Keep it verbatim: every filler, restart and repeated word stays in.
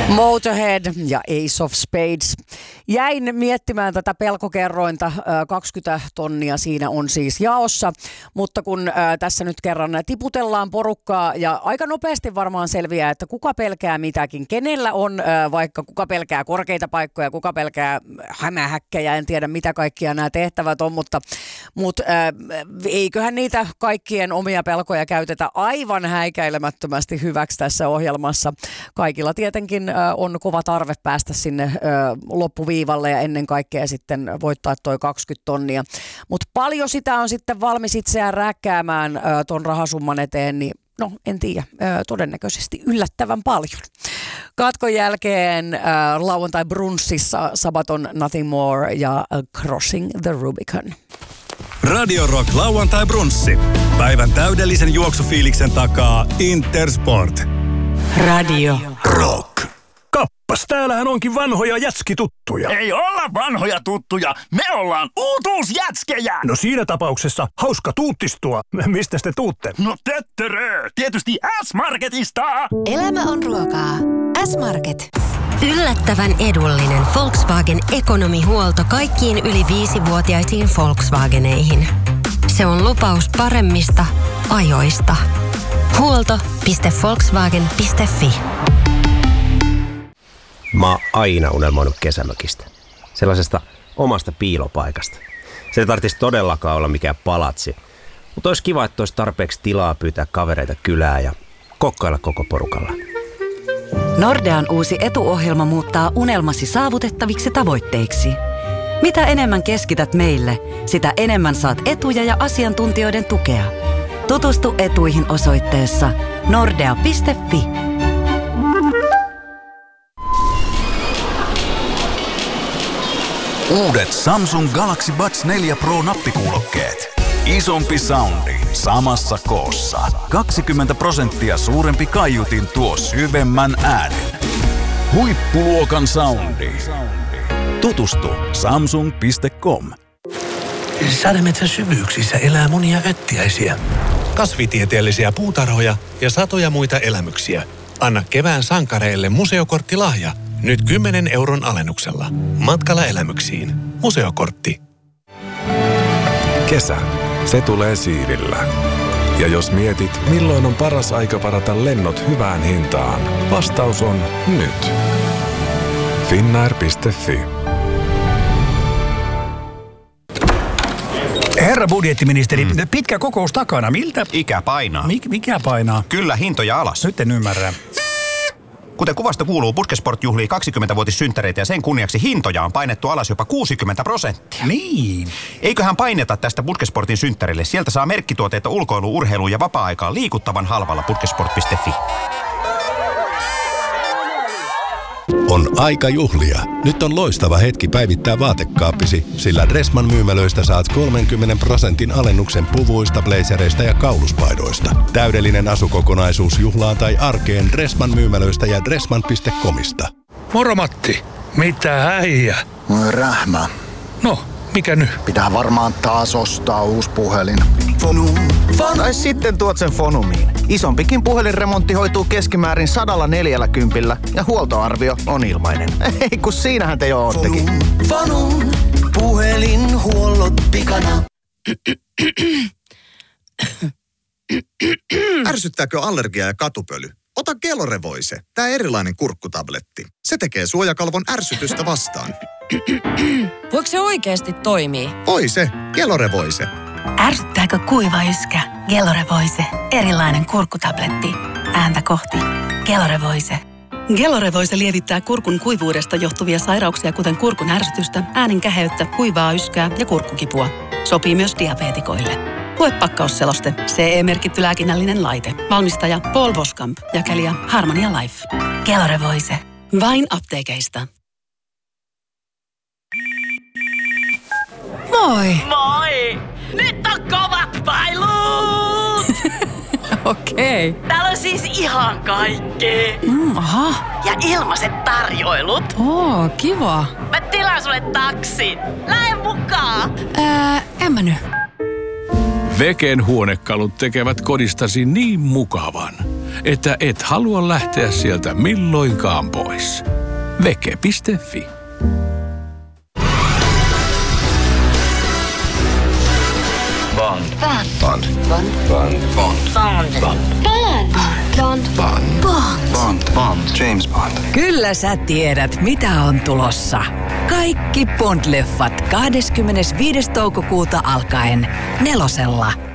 Motorhead ja Ace of Spades. Jäin miettimään tätä pelkokerrointa, kaksikymmentä tonnia siinä on siis jaossa, mutta kun tässä nyt kerran tiputellaan porukkaa ja aika nopeasti varmaan selviää, että kuka pelkää mitäkin, kenellä on vaikka kuka pelkää korkeita paikkoja, kuka pelkää hämähäkkejä, en tiedä mitä kaikkia nämä tehtävät on, mutta, mutta eiköhän niitä kaikkien omia pelkoja käytetä aivan häikäilemättömästi hyväksi tässä ohjelmassa. Kaikilla tietenkin on kova tarve päästä sinne loppuviivalle ja ennen kaikkea sitten voittaa toi kaksikymmentä tonnia. Mutta paljon sitä on sitten valmis itseään rääkkäämään ton rahasumman eteen, niin no en tiedä, todennäköisesti yllättävän paljon. Katkon jälkeen äh, lauantai brunssissa Sabaton Nothing More ja uh, Crossing the Rubicon. Radio Rock lauantai brunssi. Päivän täydellisen juoksufiiliksen takaa Intersport. Radio Rock. Kappas, täällähän onkin vanhoja jätskituttuja. Ei olla vanhoja tuttuja, me ollaan uutuusjätskejä. No siinä tapauksessa hauska tuuttistua. Mistä te tuutte? No töttörö, tietysti S-Marketista. Elämä on ruokaa. S-Market. Yllättävän edullinen Volkswagen ekonomihuolto kaikkiin yli viisivuotiaisiin Volkswageneihin. Se on lupaus paremmista ajoista. Huolto piste volkswagen piste fi. Mä oon aina unelmoinut kesämökistä. Sellaisesta omasta piilopaikasta. Se ei tarvitsisi todellakaan olla mikään palatsi. Mutta olisi kiva, että olisi tarpeeksi tilaa pyytää kavereita kylään ja kokkailla koko porukalla. Nordean uusi etuohjelma muuttaa unelmasi saavutettaviksi tavoitteiksi. Mitä enemmän keskität meille, sitä enemmän saat etuja ja asiantuntijoiden tukea. Tutustu etuihin osoitteessa nordea piste fi. Uudet Samsung Galaxy Buds neljä Pro nappikuulokkeet. Isompi soundi samassa koossa. kaksikymmentä prosenttia suurempi kaiutin tuo syvemmän äänen. Huippuluokan soundi. Tutustu samsung piste com. Sademetsän syvyyksissä elää monia öttiäisiä, kasvitieteellisiä puutarhoja ja satoja muita elämyksiä. Anna kevään sankareille museokorttilahja. Nyt kymmenen euron alennuksella. Matkalla elämyksiin. Museokortti. Kesä. Se tulee siivillä. Ja jos mietit, milloin on paras aika varata lennot hyvään hintaan, vastaus on nyt. finnair piste fi. Herra budjettiministeri, mm. pitkä kokous takana. Miltä? Ikä painaa. Mik, mikä painaa? Kyllä, hintoja alas. Nyt en ymmärrä. Kuten kuvasta kuuluu, Putkesport juhlii kaksikymmentävuotissynttäreitä ja sen kunniaksi hintoja on painettu alas jopa kuusikymmentä prosenttia. Niin. Eiköhän paineta tästä Putkesportin synttärille. Sieltä saa merkkituotteita ulkoilu, urheilu ja vapaa-aikaan liikuttavan halvalla putkesport piste fi. On aika juhlia. Nyt on loistava hetki päivittää vaatekaappisi, sillä Dressman myymälöistä saat kolmenkymmenen prosentin alennuksen puvuista, blazereista ja kauluspaidoista. Täydellinen asukokonaisuus juhlaan tai arkeen Dressman myymälöistä ja dressman piste comista. Moro Matti, mitä äijä? Rähmä. No, mikä nyt? Pitää varmaan taas ostaa uusi puhelin. Fonum. Tai sitten tuot sen Fonumiin. Isompikin puhelinremontti hoituu keskimäärin sadalla neljällä kympillä ja huoltoarvio on ilmainen. Ei kun siinähän te jo oottekin. Fonum. Puhelinhuollot pikana. Ärsyttääkö allergia ja katupöly? Ota Gelorevoise, tää erilainen kurkkutabletti. Se tekee suojakalvon ärsytystä vastaan. Voiko se oikeasti toimii? Voi se, Gelorevoise. Ärsyttääkö kuiva yskä? Gelorevoise, erilainen kurkkutabletti. Ääntä kohti. Gelorevoise. Gelorevoise lievittää kurkun kuivuudesta johtuvia sairauksia, kuten kurkun ärsytystä, äänen käheyttä, kuivaa yskää ja kurkkukipua. Sopii myös diabeetikoille. Lue pakkausseloste. C E-merkitty lääkinnällinen laite. Valmistaja Paul Boskamp. Jakelija Harmonia Life. Gelorevoise. Vain apteekeista. Moi! Moi! Nyt on kovat pailut! Okei. Okay. Täällä on siis ihan kaikkea. Mm, aha. Ja ilmaiset tarjoilut. Oo, kiva. Mä tilaan sulle taksin. Lähde mukaan. Ää, en mä nyt. Veken huonekalut tekevät kodistasi niin mukavan. että et halua lähteä sieltä milloinkaan pois. Veke piste fi. Bond. Bond. Bond. Bond. Bond. Bond. Bond. Bond. Bond. Bond. James Bond. Kyllä sä tiedät, mitä on tulossa. Kaikki Bond-leffat kahdeskymmenesviides toukokuuta alkaen nelosella.